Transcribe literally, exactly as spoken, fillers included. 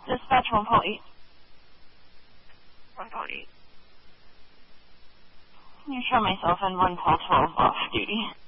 Dispatch one call eight. one call eight. Can you show myself in one call twelve off duty?